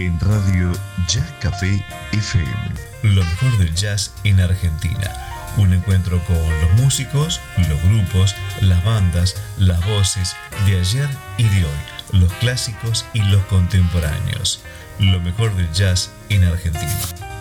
en Radio Jazz Café FM. Lo mejor del jazz en Argentina. Un encuentro con los músicos, los grupos, las bandas, las voces de ayer y de hoy, los clásicos y los contemporáneos. Lo mejor del jazz en Argentina.